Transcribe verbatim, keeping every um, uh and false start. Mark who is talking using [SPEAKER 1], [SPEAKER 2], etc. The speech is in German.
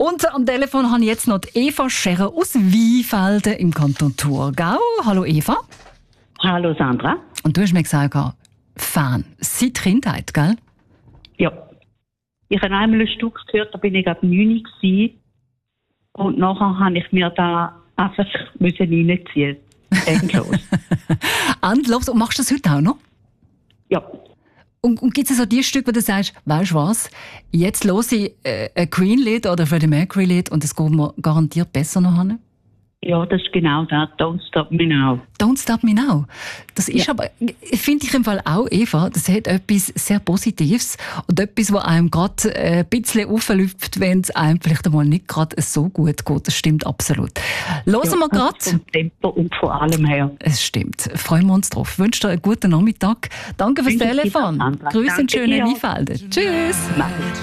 [SPEAKER 1] Und am Telefon habe ich jetzt noch die Eva Scherer aus Weinfelden im Kanton Thurgau. Hallo Eva.
[SPEAKER 2] Hallo Sandra.
[SPEAKER 1] Und du hast mir gesagt, Fan, seit Kindheit, gell?
[SPEAKER 2] Ja. Ich habe einmal ein Stück gehört, da bin ich gerade neun gewesen. Und nachher habe ich mir da einfach müssen reinziehen. Endlos.
[SPEAKER 1] Endlos. Und machst du das heute auch noch?
[SPEAKER 2] Ja.
[SPEAKER 1] Und, und gibt es so die Stücke, wo du sagst, weißt du was, jetzt höre ich äh, ein Queen-Lied oder ein Freddie Mercury-Lied und es geht mir garantiert besser noch hin?
[SPEAKER 2] Ja, das ist genau das. Don't Stop Me Now.
[SPEAKER 1] Don't Stop Me Now. Das ist
[SPEAKER 2] Ja.
[SPEAKER 1] aber, finde ich im Fall auch, Eva, das hat etwas sehr Positives und etwas, was einem gerade ein bisschen auflüpft, wenn es einem vielleicht einmal nicht gerade so gut geht. Das stimmt absolut. Hören
[SPEAKER 2] Ja,
[SPEAKER 1] wir gerade.
[SPEAKER 2] vom Tempo und von allem her.
[SPEAKER 1] Es stimmt. Freuen wir uns drauf. Ich wünsche dir einen guten Nachmittag. Danke fürs
[SPEAKER 2] Wünsche ich dir,
[SPEAKER 1] Telefon.
[SPEAKER 2] Sandra.
[SPEAKER 1] Grüße in
[SPEAKER 2] Danke
[SPEAKER 1] schönen
[SPEAKER 2] dir.
[SPEAKER 1] Weinfelden. Tschüss.
[SPEAKER 2] Mach ich.